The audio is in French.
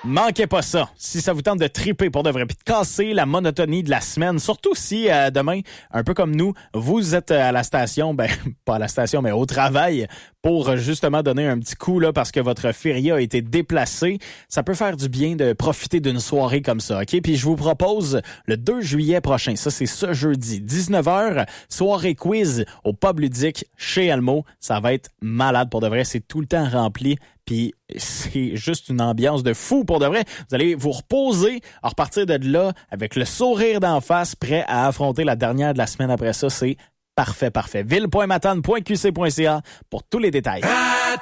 Manquez pas ça. Si ça vous tente de triper pour de vrai, puis de casser la monotonie de la semaine, surtout si demain, un peu comme nous, vous êtes à la station, pas à la station, mais au travail, pour justement donner un petit coup là parce que votre feria a été déplacé, ça peut faire du bien de profiter d'une soirée comme ça, OK? Puis je vous propose le 2 juillet prochain, ça c'est ce jeudi, 19h, soirée quiz au Pub Ludique chez Elmo. Ça va être malade pour de vrai, c'est tout le temps rempli. Puis c'est juste une ambiance de fou pour de vrai. Vous allez vous reposer, à repartir de là avec le sourire d'en face, prêt à affronter la dernière de la semaine après ça. C'est parfait. Ville.matane.qc.ca pour tous les détails.